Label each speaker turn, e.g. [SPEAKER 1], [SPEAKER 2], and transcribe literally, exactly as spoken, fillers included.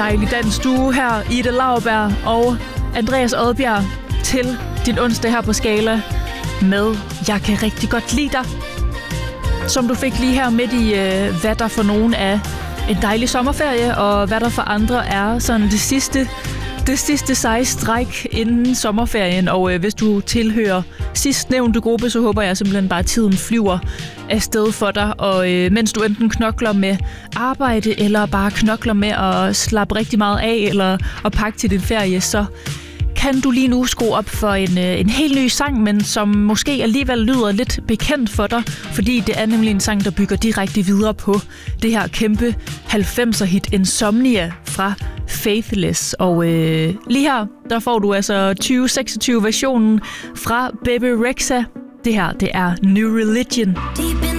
[SPEAKER 1] dejlig dans. Du er her, Ida Lauerberg og Andreas Odbjerg, til din onsdag her på Skala med Jeg kan rigtig godt lide dig. Som du fik lige her midt i, øh, hvad der for nogen er en dejlig sommerferie, og hvad der for andre er sådan det sidste, det sidste seje stræk inden sommerferien. Og øh, hvis du tilhører sidstnævnte gruppe, så håber jeg simpelthen bare, at tiden flyver afsted for dig. Og øh, mens du enten knokler med arbejde, eller bare knokler med at slappe rigtig meget af, eller at pakke til din ferie, så kan du lige nu skrue op for en, en helt ny sang, men som måske alligevel lyder lidt bekendt for dig, fordi det er nemlig en sang, der bygger direkte videre på det her kæmpe halvfemser-hit Insomnia fra Faithless. Og øh, lige her, der får du altså tyve seksogtyve-versionen fra Bebe Rexha. Det her, det er New Religion.
[SPEAKER 2] Deep